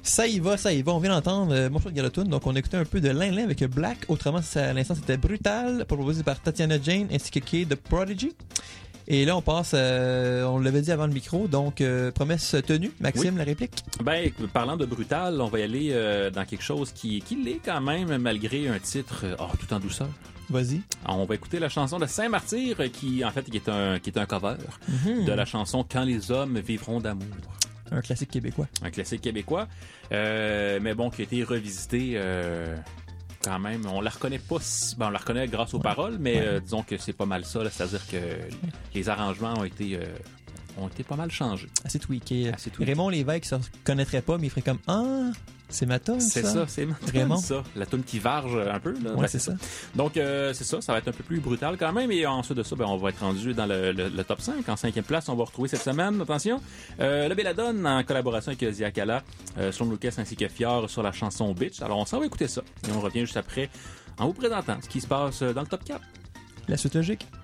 Ça y va. On vient d'entendre mon choix de Galatune. Donc, on a écouté un peu de Lin avec Black. Autrement, à l'instant, c'était Brutal, proposé par Tatiana Jane ainsi que Kay de Prodigy. Et là, on passe, on l'avait dit avant le micro, donc promesse tenue. Maxime, oui. La réplique? Ben, parlant de Brutal, on va y aller dans quelque chose qui l'est quand même, malgré un titre tout en douceur. Vas-y. On va écouter la chanson de Saint-Martyr, qui est un cover de la chanson Quand les hommes vivront d'amour. Un classique québécois. Mais bon, qui a été revisité quand même. On la reconnaît pas on la reconnaît grâce aux paroles, mais disons que c'est pas mal ça, là, c'est-à-dire que les arrangements ont été pas mal changés. Assez tweakés. Raymond Lévesque ne se connaîtrait pas, mais il ferait comme « Ah, c'est ma toune, ça? » C'est ça, c'est ma toune, ça. La toune qui varge un peu. Là. Ouais, c'est ça. Donc, c'est ça va être un peu plus brutal quand même. Et ensuite de ça, on va être rendu dans le top 5. En 5e place, on va retrouver cette semaine, attention, le Belladone en collaboration avec Ziakala, Sean Lucas ainsi que Fior sur la chanson Bitch. Alors, on s'en va écouter ça. Et on revient juste après en vous présentant ce qui se passe dans le top 4. La suite logique.